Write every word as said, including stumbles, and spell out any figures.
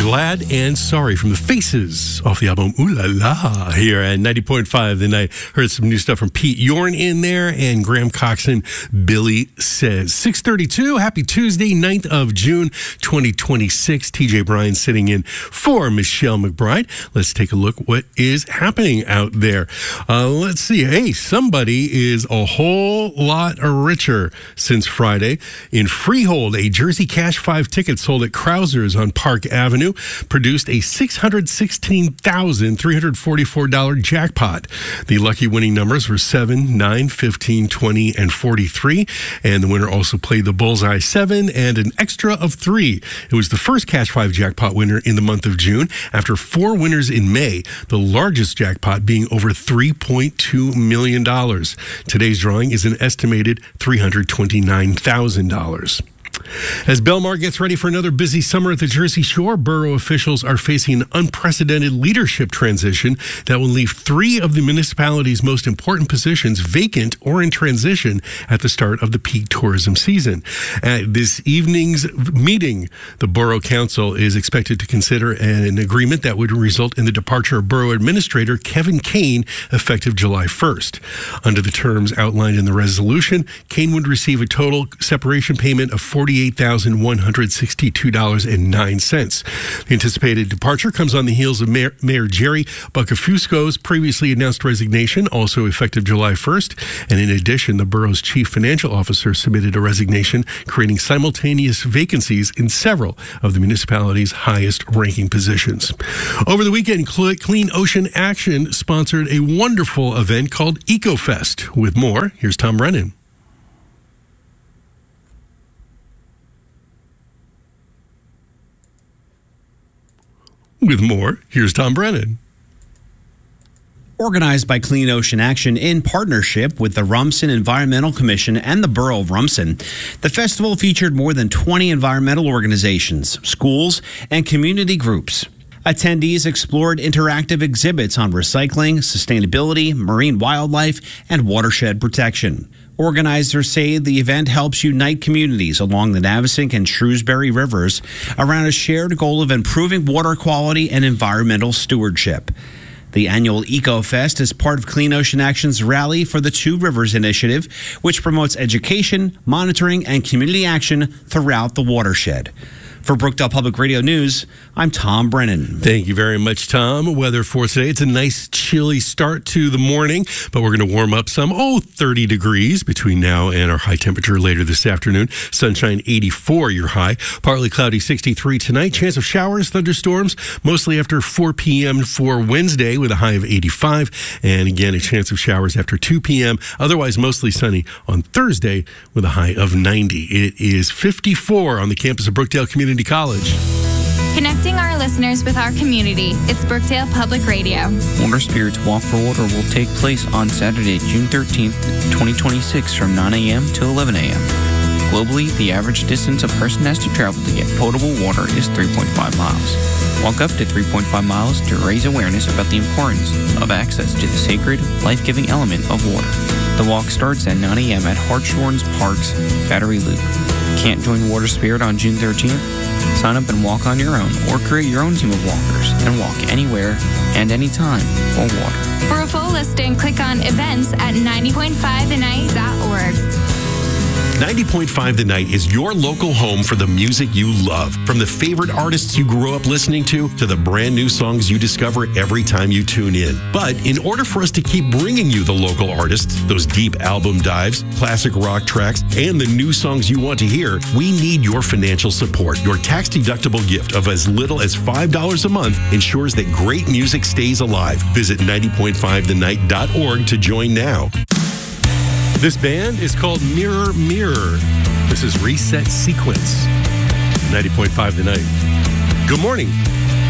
Glad and Sorry from the Faces off the album Ooh La La here at ninety point five The Night. Heard some new stuff from Pete Yorn in there and Graham Coxon, Billy Says. six thirty-two, happy Tuesday, ninth of June, twenty twenty-six. T J Bryan sitting in for Michelle McBride. Let's take a look what is happening out there. Uh, let's see. Hey, somebody is a whole lot richer since Friday. In Freehold, a Jersey Cash five ticket sold at Krauser's on Park Avenue produced a six hundred sixteen thousand three hundred forty-four dollars jackpot. The lucky winning numbers were seven, nine, fifteen, twenty, and forty-three. And the winner also played the bullseye seven and an extra of three. It was the first Cash five jackpot winner in the month of June after four winners in May, the largest jackpot being over three point two million dollars. Today's drawing is an estimated three hundred twenty-nine thousand dollars. As Belmar gets ready for another busy summer at the Jersey Shore, borough officials are facing an unprecedented leadership transition that will leave three of the municipality's most important positions vacant or in transition at the start of the peak tourism season. At this evening's meeting, the Borough Council is expected to consider an agreement that would result in the departure of Borough Administrator Kevin Kane effective July first. Under the terms outlined in the resolution, Kane would receive a total separation payment of forty-eight thousand one hundred sixty-two dollars and nine cents. The anticipated departure comes on the heels of Mayor, Mayor Jerry Buckafusco's previously announced resignation, also effective July first. And in addition, the borough's chief financial officer submitted a resignation, creating simultaneous vacancies in several of the municipality's highest ranking positions. Over the weekend, Clean Ocean Action sponsored a wonderful event called EcoFest. With more, here's Tom Brennan. With more, here's Tom Brennan. Organized by Clean Ocean Action in partnership with the Rumson Environmental Commission and the Borough of Rumson, the festival featured more than twenty environmental organizations, schools, and community groups. Attendees explored interactive exhibits on recycling, sustainability, marine wildlife, and watershed protection. Organizers say the event helps unite communities along the Navesink and Shrewsbury rivers around a shared goal of improving water quality and environmental stewardship. The annual EcoFest is part of Clean Ocean Action's Rally for the Two Rivers initiative, which promotes education, monitoring, and community action throughout the watershed. For Brookdale Public Radio News, I'm Tom Brennan. Thank you very much, Tom. Weather for today, it's a nice chilly start to the morning, but we're going to warm up some, oh, thirty degrees between now and our high temperature later this afternoon. Sunshine eighty-four, your high. Partly cloudy sixty-three tonight. Chance of showers, thunderstorms, mostly after four p.m. for Wednesday with a high of eighty-five. And again, a chance of showers after two p.m. Otherwise, mostly sunny on Thursday with a high of ninety. It is fifty-four on the campus of Brookdale Community College. Connecting our listeners with our community, it's Brookdale Public Radio. Water Spirits Walk for Water will take place on Saturday, June thirteenth, twenty twenty-six from nine a.m. to eleven a.m. Globally, the average distance a person has to travel to get potable water is three point five miles. Walk up to three point five miles to raise awareness about the importance of access to the sacred, life-giving element of water. The walk starts at nine a.m. at Hartshorns Park's Battery Loop. Can't join Water Spirit on June thirteenth? Sign up and walk on your own or create your own team of walkers and walk anywhere and anytime for water. For a full listing, click on events at ninety point five the night dot org. ninety point five The Night is your local home for the music you love. From the favorite artists you grew up listening to, to the brand new songs you discover every time you tune in. But in order for us to keep bringing you the local artists, those deep album dives, classic rock tracks, and the new songs you want to hear, we need your financial support. Your tax-deductible gift of as little as five dollars a month ensures that great music stays alive. Visit ninety point five the night dot org to join now. This band is called Mirror Mirror. This is Reset Sequence. ninety point five The Night. Good morning.